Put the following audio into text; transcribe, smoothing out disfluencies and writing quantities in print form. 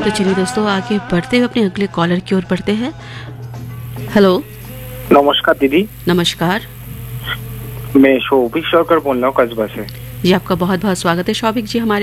तो चलिए दोस्तों आगे बढ़ते हुए अपने अगले कॉलर की ओर बढ़ते हैं। हेलो, नमस्कार दीदी। नमस्कार मैं शोभिक शौकर बोल रहा हूँ कस्बा से। जी, आपका बहुत बहुत स्वागत है शौभिक जी हमारे